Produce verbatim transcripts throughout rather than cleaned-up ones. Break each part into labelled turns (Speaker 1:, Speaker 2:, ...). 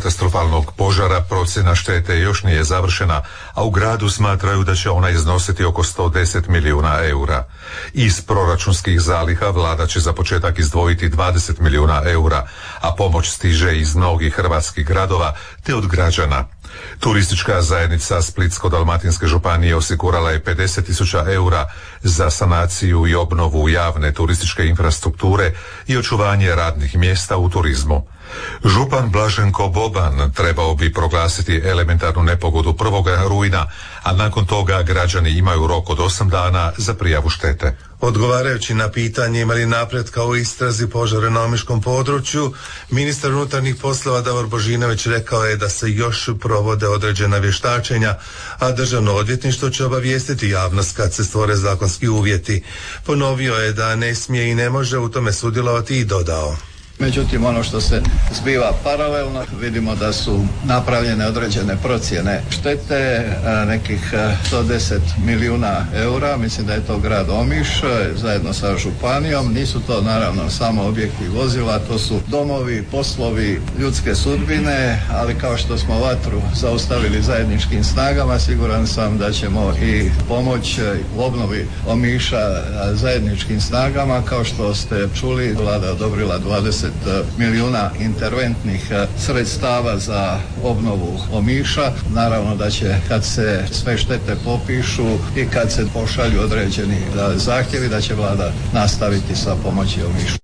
Speaker 1: katastrofalnog požara procjena štete još nije završena, a u gradu smatraju da će ona iznositi oko sto deset milijuna eura. Iz proračunskih zaliha vlada će za početak izdvojiti dvadeset milijuna eura, a pomoć stiže iz mnogih hrvatskih gradova te od građana. Turistička zajednica Splitsko-dalmatinske županije osigurala je pedeset tisuća eura za sanaciju i obnovu javne turističke infrastrukture i očuvanje radnih mjesta u turizmu. Župan Blaženko Boban trebao bi proglasiti elementarnu nepogodu prvog rujna, a nakon toga građani imaju rok od osam dana za prijavu štete.
Speaker 2: Odgovarajući na pitanje ima li napretka u istrazi požara na omiškom području, ministar unutarnjih poslova Davor Božinović rekao je da se još provode određena vještačenja, a državno odvjetništvo će obavijestiti javnost kad se stvore zakonski uvjeti. Ponovio je da ne smije i ne može u tome sudjelovati i dodao:
Speaker 3: Međutim, ono što se zbiva paralelno, vidimo da su napravljene određene procjene štete, nekih sto deset milijuna eura, mislim da je to grad Omiš, zajedno sa županijom. Nisu to naravno samo objekti i vozila, to su domovi, poslovi, ljudske sudbine, ali kao što smo vatru zaustavili zajedničkim snagama, siguran sam da ćemo i pomoć u obnovi Omiša zajedničkim snagama. Kao što ste čuli, vlada odobrila dvadeset milijuna interventnih sredstava za obnovu Omiša. Naravno da će, kad se sve štete popišu i kad se pošalju određeni zahtjevi, da će vlada nastaviti sa pomoći Omišu.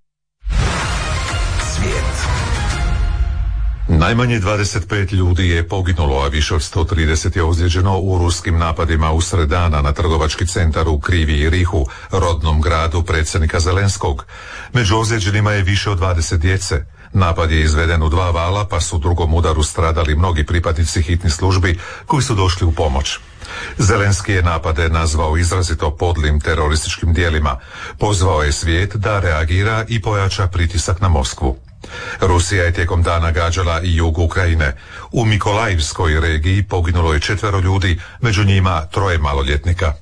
Speaker 1: Najmanje dvadeset pet ljudi je poginulo, a više od sto trideset je ozlijeđeno u ruskim napadima usred dana na trgovački centar u Krivi Rihu, rodnom gradu predsjednika Zelenskog. Među ozlijeđenima je više od dvadeset djece. Napad je izveden u dva vala, pa su u drugom udaru stradali mnogi pripadnici hitnih službi koji su došli u pomoć. Zelenski je napade nazvao izrazito podlim terorističkim dijelima. Pozvao je svijet da reagira i pojača pritisak na Moskvu. Rusija je tijekom dana gađala i jug Ukrajine. U Mikolajivskoj regiji poginulo je četvero ljudi, među njima troje maloljetnika.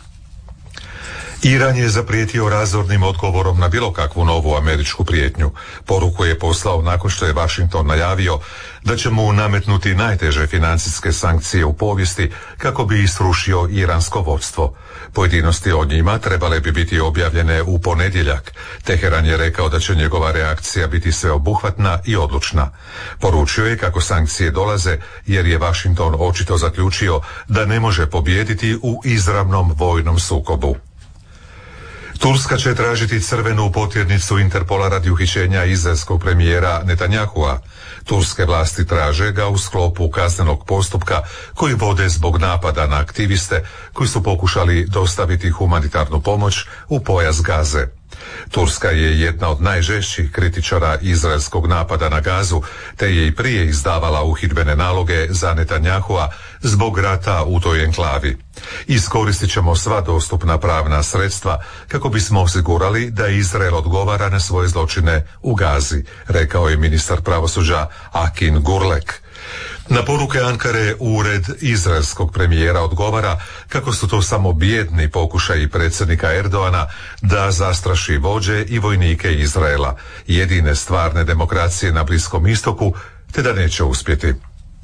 Speaker 1: Iran je zaprijetio razornim odgovorom na bilo kakvu novu američku prijetnju. Poruku je poslao nakon što je Washington najavio da će mu nametnuti najteže financijske sankcije u povijesti kako bi srušio iransko vodstvo. Pojedinosti o njima trebale bi biti objavljene u ponedjeljak. Teheran je rekao da će njegova reakcija biti sveobuhvatna i odlučna. Poručio je kako sankcije dolaze jer je Washington očito zaključio da ne može pobijediti u izravnom vojnom sukobu. Turska će tražiti crvenu potjernicu Interpola radi uhićenja izraelskog premijera Netanjahua. Turske vlasti traže ga u sklopu kaznenog postupka koji vode zbog napada na aktiviste koji su pokušali dostaviti humanitarnu pomoć u pojas Gaze. Turska je jedna od najžešćih kritičara izraelskog napada na Gazu, te je i prije izdavala uhidbene naloge za Netanjahua zbog rata u toj enklavi. Iskoristit ćemo sva dostupna pravna sredstva kako bismo osigurali da Izrael odgovara na svoje zločine u Gazi, rekao je ministar pravosuđa Akin Gurlek. Na poruke Ankare ured izraelskog premijera odgovara kako su to samo bijedni pokušaji predsjednika Erdoana da zastraši vođe i vojnike Izraela, jedine stvarne demokracije na Bliskom istoku, te da neće uspjeti.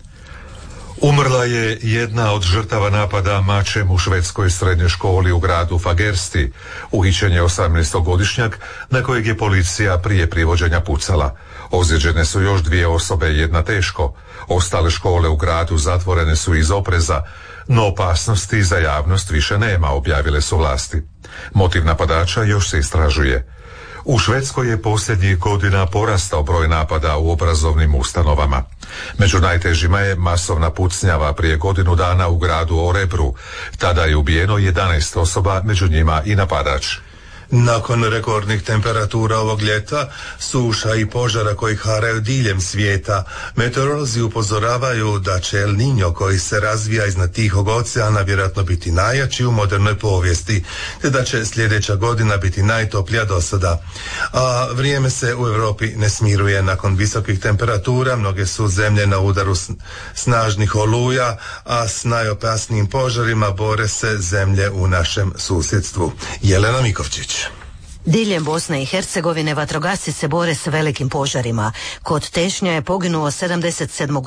Speaker 1: Umrla je jedna od žrtava napada mačem u švedskoj srednjoj školi u gradu Fagersti. Uhićen je osamnaestogodišnjak na kojeg je policija prije privođenja pucala. Ozlijeđene su još dvije osobe, jedna teško. Ostale škole u gradu zatvorene su iz opreza, no opasnosti za javnost više nema, objavile su vlasti. Motiv napadača još se istražuje. U Švedskoj je posljednjih godina porastao broj napada u obrazovnim ustanovama. Među najtežima je masovna pucnjava prije godinu dana u gradu Orebru. Tada je ubijeno jedanaest osoba, među njima i napadač.
Speaker 2: Nakon rekordnih temperatura ovog ljeta, suša i požara koji haraju diljem svijeta, meteorolozi upozoravaju da će El Niño koji se razvija iznad Tihog oceana vjerojatno biti najjači u modernoj povijesti, te da će sljedeća godina biti najtoplija do sada. A vrijeme se u Europi ne smiruje. Nakon visokih temperatura mnoge su zemlje na udaru snažnih oluja, a s najopasnijim požarima bore se zemlje u našem susjedstvu. Jelena Mikovčić.
Speaker 4: Diljem Bosne i Hercegovine vatrogasci se bore s velikim požarima. Kod Tešnja je poginuo sedamdeset sedam